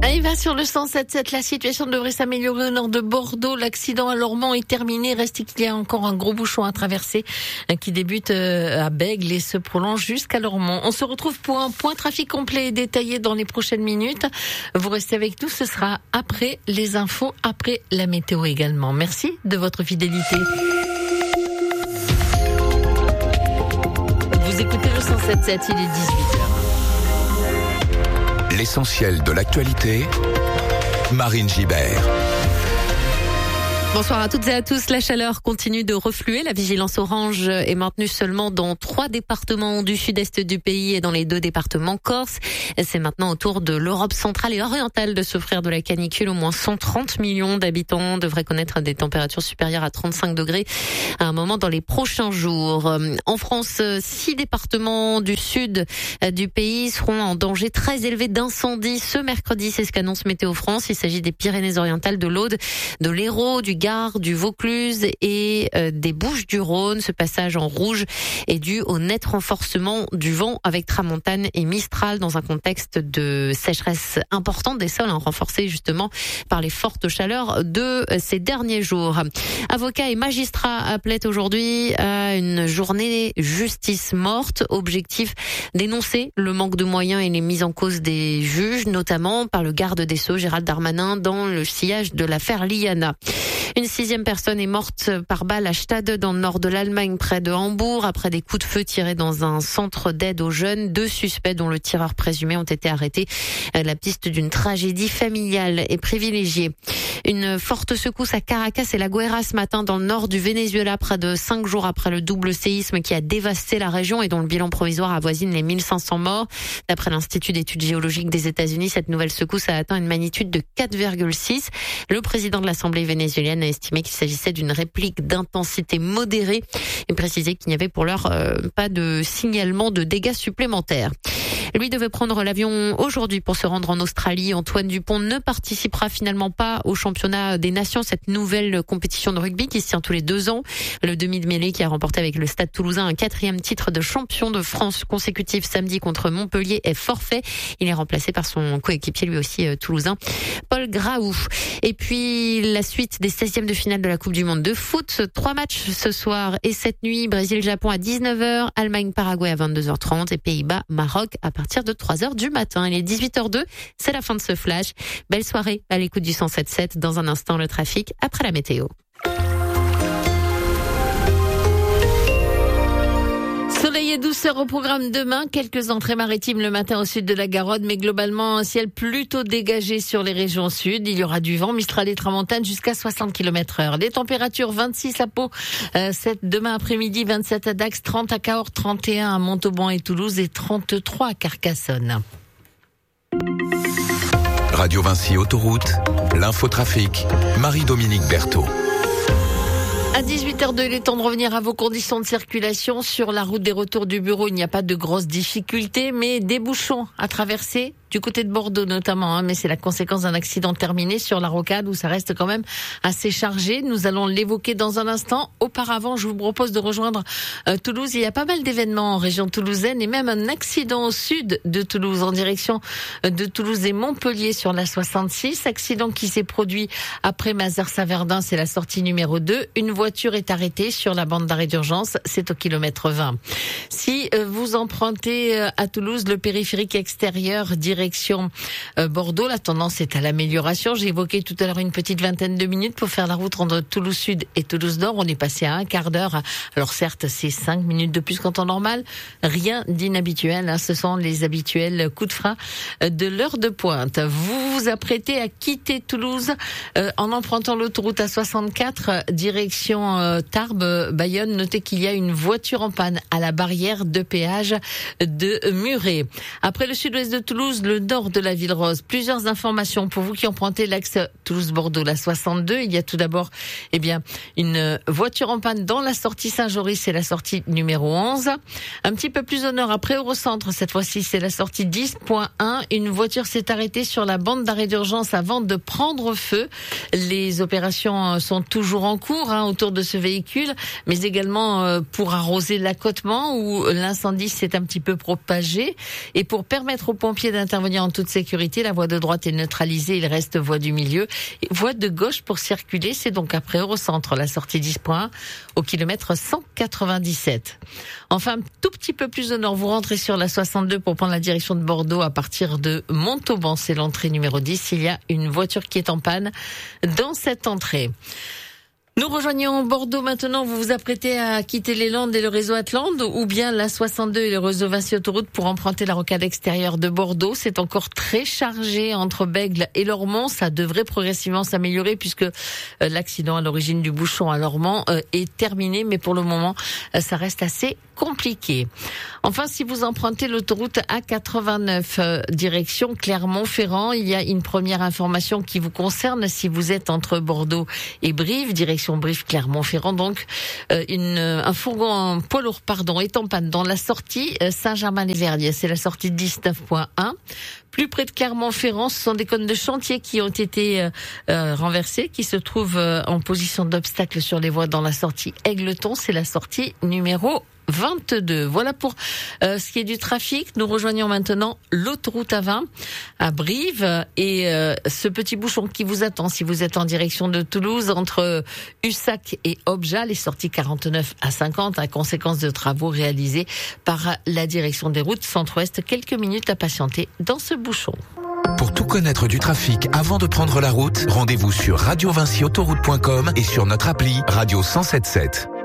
Il va sur le 107.7. La situation devrait s'améliorer au nord de Bordeaux. L'accident à Lormont est terminé. Reste qu'il y a encore un gros bouchon à traverser qui débute à Bègles et se prolonge jusqu'à Lormont. On se retrouve pour un point trafic complet et détaillé dans les prochaines minutes. Vous restez avec nous. Ce sera après les infos, après la météo également. Merci de votre fidélité. Vous écoutez le 107.7. Il est 18h. L'essentiel de l'actualité, Marine Gibert. Bonsoir à toutes et à tous. La chaleur continue de refluer. La vigilance orange est maintenue seulement dans 3 départements du sud-est du pays et dans les 2 départements corses. C'est maintenant au tour de l'Europe centrale et orientale de s'offrir de la canicule. Au moins 130 millions d'habitants devraient connaître des températures supérieures à 35 degrés à un moment dans les prochains jours. En France, 6 départements du sud du pays seront en danger très élevé d'incendie ce mercredi. C'est ce qu'annonce Météo France. Il s'agit des Pyrénées-Orientales, de l'Aude, de l'Hérault, du Gard, du Vaucluse et des Bouches-du-Rhône. Ce passage en rouge est dû au net renforcement du vent avec tramontane et mistral dans un contexte de sécheresse importante des sols, renforcée justement par les fortes chaleurs de ces derniers jours. Avocats et magistrats appelaient aujourd'hui à une journée justice morte. Objectif, dénoncer le manque de moyens et les mises en cause des juges, notamment par le garde des Sceaux, Gérald Darmanin, dans le sillage de l'affaire Liana. Une 6e personne est morte par balle à Stade, dans le nord de l'Allemagne, près de Hambourg, après des coups de feu tirés dans un centre d'aide aux jeunes. 2 suspects, dont le tireur présumé, ont été arrêtés. La piste d'une tragédie familiale est privilégiée. Une forte secousse à Caracas et La Guaira ce matin, dans le nord du Venezuela, près de 5 jours après le double séisme qui a dévasté la région et dont le bilan provisoire avoisine les 1500 morts. D'après l'Institut d'études géologiques des États-Unis, cette nouvelle secousse a atteint une magnitude de 4,6. Le président de l'Assemblée vénézuélienne a estimé qu'il s'agissait d'une réplique d'intensité modérée et précisé qu'il n'y avait pour l'heure pas de signalement de dégâts supplémentaires. Lui devait prendre l'avion aujourd'hui pour se rendre en Australie. Antoine Dupont ne participera finalement pas au championnat des nations, cette nouvelle compétition de rugby qui se tient tous les 2 ans. Le demi de mêlée qui a remporté avec le Stade Toulousain un 4e titre de champion de France consécutif samedi contre Montpellier est forfait. Il est remplacé par son coéquipier lui aussi toulousain, Paul Graou. Et puis la suite des 16e de finale de la Coupe du Monde de foot. 3 matchs ce soir et cette nuit. Brésil-Japon à 19h, Allemagne-Paraguay à 22h30 et Pays-Bas-Maroc à partir de 3h du matin. Il est 18h02, c'est la fin de ce flash. Belle soirée à l'écoute du 107.7. Dans un instant, le trafic après la météo. Soleil et douceur au programme demain. Quelques entrées maritimes le matin au sud de la Garonne, mais globalement un ciel plutôt dégagé sur les régions sud. Il y aura du vent, mistral et tramontane jusqu'à 60 km/h. Les températures 26 à Pau, demain après-midi, 27 à Dax, 30 à Cahors, 31 à Montauban et Toulouse et 33 à Carcassonne. Radio Vinci Autoroute, l'infotrafic, Marie-Dominique Berthaud. À 18h02, il est temps de revenir à vos conditions de circulation. Sur la route des retours du bureau, il n'y a pas de grosses difficultés, mais des bouchons à traverser, du côté de Bordeaux notamment, mais c'est la conséquence d'un accident terminé sur la rocade où ça reste quand même assez chargé. Nous allons l'évoquer dans un instant. Auparavant, je vous propose de rejoindre Toulouse. Il y a pas mal d'événements en région toulousaine et même un accident au sud de Toulouse, en direction de Toulouse et Montpellier sur la 66. Accident qui s'est produit après Mazères-Saverdin, c'est la sortie numéro 2. Une voiture est arrêtée sur la bande d'arrêt d'urgence, c'est au kilomètre 20. Si vous empruntez à Toulouse le périphérique extérieur direction Bordeaux, la tendance est à l'amélioration. J'ai évoqué tout à l'heure une petite vingtaine de minutes pour faire la route entre Toulouse Sud et Toulouse Nord. On est passé à un quart d'heure. Alors certes, c'est 5 minutes de plus qu'en temps normal. Rien d'inhabituel. Ce sont les habituels coups de frein de l'heure de pointe. Vous vous apprêtez à quitter Toulouse en empruntant l'autoroute A64 direction Tarbes, Bayonne. Notez qu'il y a une voiture en panne à la barrière de péage de Muret. Après le sud-ouest de Toulouse, le nord de la Ville Rose. Plusieurs informations pour vous qui empruntez l'axe Toulouse-Bordeaux, la 62. Il y a tout d'abord, une voiture en panne dans la sortie Saint-Joris, c'est la sortie numéro 11. Un petit peu plus au nord, après Eurocentre, cette fois-ci, c'est la sortie 10.1. Une voiture s'est arrêtée sur la bande d'arrêt d'urgence avant de prendre feu. Les opérations sont toujours en cours, autour de ce véhicule, mais également pour arroser l'accotement où l'incendie s'est un petit peu propagé et pour permettre aux pompiers d'intervenir intervenir en toute sécurité. La voie de droite est neutralisée, il reste voie du milieu. Et voie de gauche pour circuler, c'est donc après Eurocentre, la sortie 10.1 au kilomètre 197. Enfin, un tout petit peu plus au nord, vous rentrez sur la 62 pour prendre la direction de Bordeaux à partir de Montauban, c'est l'entrée numéro 10. Il y a une voiture qui est en panne dans cette entrée. Nous rejoignons Bordeaux maintenant. Vous vous apprêtez à quitter les Landes et le réseau Atlante ou bien la 62 et le réseau Vinci Autoroute pour emprunter la rocade extérieure de Bordeaux. C'est encore très chargé entre Bègles et Lormont. Ça devrait progressivement s'améliorer puisque l'accident à l'origine du bouchon à Lormont est terminé. Mais pour le moment, ça reste assez compliqué. Enfin, si vous empruntez l'autoroute A89 direction Clermont-Ferrand, il y a une première information qui vous concerne si vous êtes entre Bordeaux et Brive, direction Brive-Clermont-Ferrand. Donc, un fourgon poids lourd, est en panne dans la sortie Saint-Germain-les-Verdiers. C'est la sortie 19.1. Plus près de Clermont-Ferrand, ce sont des cônes de chantier qui ont été renversées, qui se trouvent en position d'obstacle sur les voies dans la sortie Égletons. C'est la sortie numéro 22. Voilà pour ce qui est du trafic. Nous rejoignons maintenant l'autoroute A20 à Brive et ce petit bouchon qui vous attend si vous êtes en direction de Toulouse entre Ussac et Objat, les sorties 49 à 50 à conséquence de travaux réalisés par la direction des routes Centre-Ouest. Quelques minutes à patienter dans ce bouchon. Pour tout connaître du trafic avant de prendre la route, rendez-vous sur radiovinciautoroute.com et sur notre appli Radio 107.7.